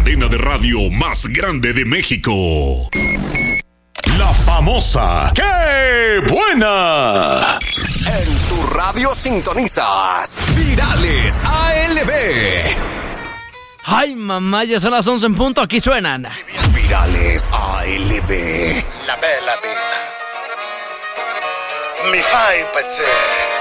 cadena de radio más grande de México. La famosa ¡Qué buena! En tu radio sintonizas Virales ALB. Ay, mamá, ya son las 11 en punto, aquí suenan Virales ALB. La bella vita mi fa impazzire.